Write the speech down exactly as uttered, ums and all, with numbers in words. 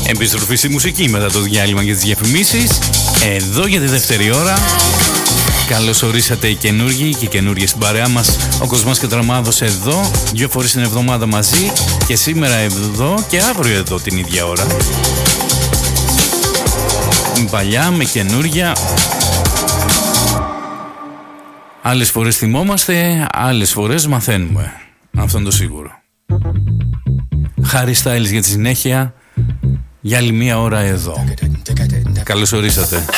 Επιστροφή στη μουσική μετά το διάλειμμα για τις διαφημίσεις. Εδώ για τη δεύτερη ώρα. Καλώς ορίσατε οι καινούργοι και οι καινούργιες στην παρέα μας. Ο Κοσμάς και ο Τραμάδος εδώ, δύο φορές την εβδομάδα μαζί, και σήμερα εδώ και αύριο εδώ την ίδια ώρα. Με παλιά, με καινούργια. Άλλες φορές θυμόμαστε, άλλες φορές μαθαίνουμε. Αυτό είναι το σίγουρο. Χάρη Styles για τη συνέχεια, για άλλη μία ώρα εδώ. Καλώς ορίσατε.